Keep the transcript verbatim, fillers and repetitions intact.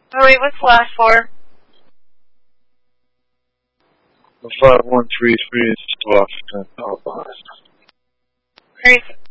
Oh wait, what's the last four? The five one three three is still off the top. Alright,